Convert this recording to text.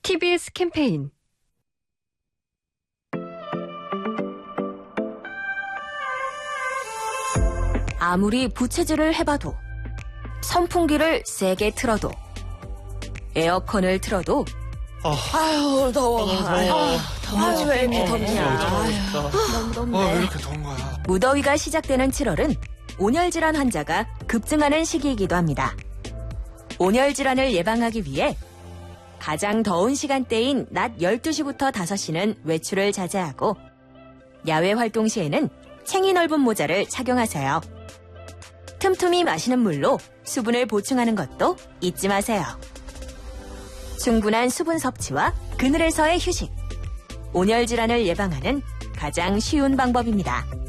TBS 캠페인 아무리 부채질을 해봐도, 선풍기를 세게 틀어도, 에어컨을 틀어도 아유 더워. 아유 왜 이렇게 덥냐. 너무 덥네. 왜 이렇게 더운 거야? 무더위가 시작되는 7월은 온열질환 환자가 급증하는 시기이기도 합니다. 온열질환을 예방하기 위해 가장 더운 시간대인 낮 12시부터 5시는 외출을 자제하고, 야외 활동 시에는 챙이 넓은 모자를 착용하세요. 틈틈이 마시는 물로 수분을 보충하는 것도 잊지 마세요. 충분한 수분 섭취와 그늘에서의 휴식, 온열질환을 예방하는 가장 쉬운 방법입니다.